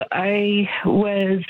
I was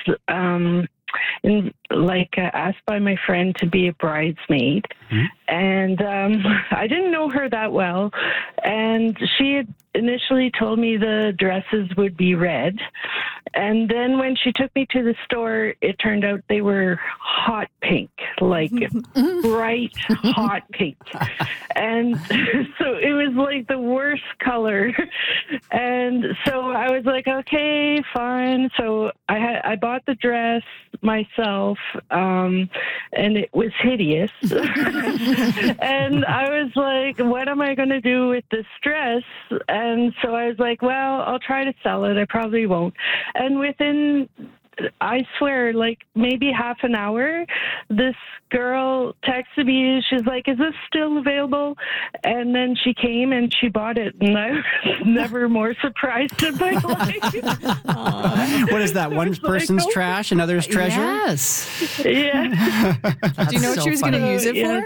asked by my friend to be a bridesmaid, and I didn't know her that well, and she had initially told me the dresses would be red, and then when she took me to the store, it turned out they were hot pink, like bright hot pink, and so it was like the worst color, and so I was like, okay, fine. So I bought the dress myself, and it was hideous. And I was like, what am I going to do with this dress? And so I was like, well, I'll try to sell it. I probably won't. And within, I swear, like maybe half an hour, this girl texted me. She's like, is this still available? And then she came and she bought it. And I was never more surprised in my life. What is that? One person's trash, another's treasure? Yes. Yeah. Do you know what she was going to use it for?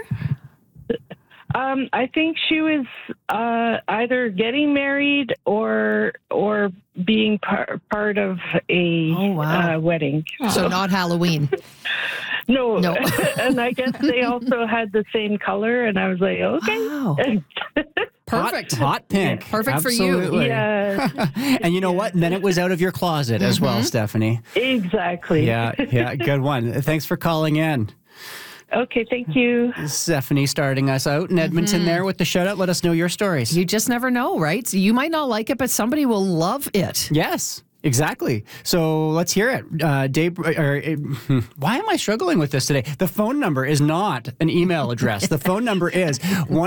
I think she was either getting married or being part of a wedding. So not Halloween. No. And I guess they also had the same color, and I was like, okay. Wow. Perfect. Hot pink. Perfect Absolutely. for you. Yeah. And you know what? And then it was out of your closet as well, Stephanie. Exactly. Yeah, good one. Thanks for calling in. Okay, thank you. Stephanie starting us out in Edmonton there with the shout out. Let us know your stories. You just never know, right? So you might not like it, but somebody will love it. Yes. Exactly. So let's hear it. Dave, why am I struggling with this today? The phone number is not an email address. The phone number is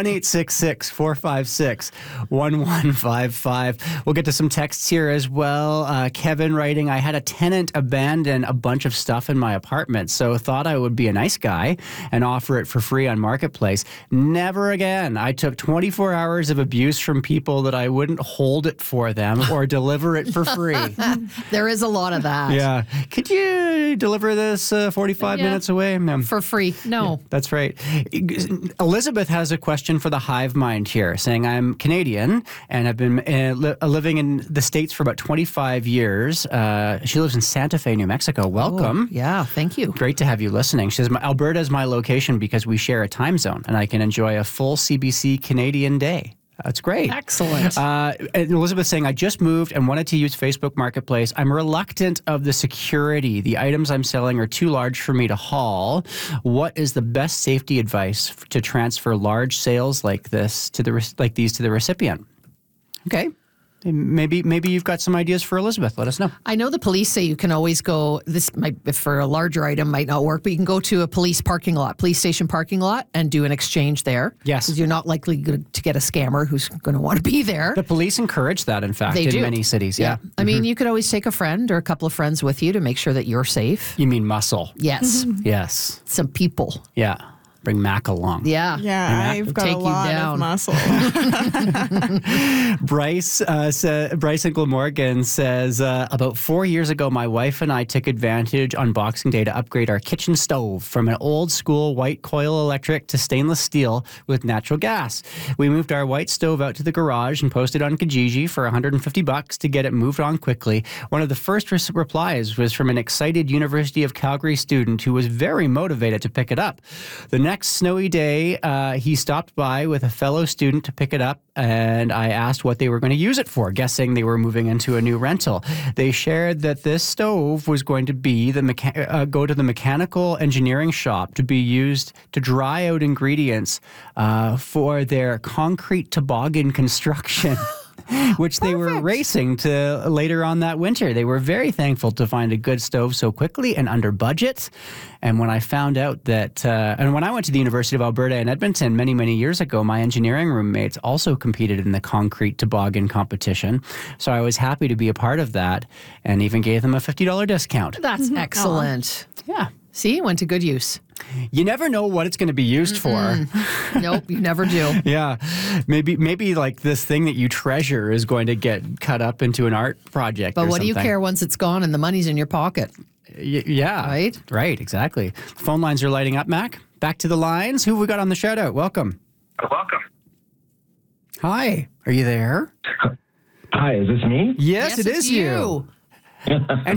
1-866-456-1155. We'll get to some texts here as well. Kevin writing, I had a tenant abandon a bunch of stuff in my apartment, so thought I would be a nice guy and offer it for free on Marketplace. Never again. I took 24 hours of abuse from people that I wouldn't hold it for them or deliver it for free. There is a lot of that. Yeah. Could you deliver this 45 minutes away? For free. No. Yeah, that's right. Elizabeth has a question for the hive mind here, saying, I'm Canadian and have been living in the States for about 25 years. She lives in Santa Fe, New Mexico. Welcome. Oh, yeah, thank you. Great to have you listening. She says, Alberta is my location because we share a time zone and I can enjoy a full CBC Canadian day. That's great. Excellent. And Elizabeth saying, I just moved and wanted to use Facebook Marketplace. I'm reluctant of the security. The items I'm selling are too large for me to haul. What is the best safety advice to transfer large sales like these to the recipient? Okay. Maybe you've got some ideas for Elizabeth. Let us know. I know the police say you can always go, this might, for a larger item, might not work, but you can go to a police station parking lot and do an exchange there. Yes. Because you're not likely to get a scammer who's going to want to be there. The police encourage that, in fact, in many cities. Yeah. I mean, you could always take a friend or a couple of friends with you to make sure that you're safe. You mean muscle? Yes. Yes. Some people. Yeah. Bring Mac along. Yeah. Yeah, I've got a lot of muscle. Bryce in Glamorgan says, about 4 years ago, my wife and I took advantage on Boxing Day to upgrade our kitchen stove from an old school white coil electric to stainless steel with natural gas. We moved our white stove out to the garage and posted on Kijiji for $150 to get it moved on quickly. One of the first replies was from an excited University of Calgary student who was very motivated to pick it up. The next snowy day, he stopped by with a fellow student to pick it up, and I asked what they were going to use it for, guessing they were moving into a new rental. They shared that this stove was going to be go to the mechanical engineering shop to be used to dry out ingredients for their concrete toboggan construction. Which they were racing to later on that winter. They were very thankful to find a good stove so quickly and under budget. And when I found out that, and when I went to the University of Alberta in Edmonton many, many years ago, my engineering roommates also competed in the concrete toboggan competition. So I was happy to be a part of that and even gave them a $50 discount. That's excellent. Yeah. See, went to good use. You never know what it's going to be used for. Nope, you never do. Yeah. Maybe like this thing that you treasure is going to get cut up into an art project. But or what something. do you care once it's gone and the money's in your pocket? Yeah. Right? Right, exactly. Phone lines are lighting up, Mac. Back to the lines. Who have we got on the shout out? Welcome. Welcome. Hi. Are you there? Hi, is this me? Yes, it is you. And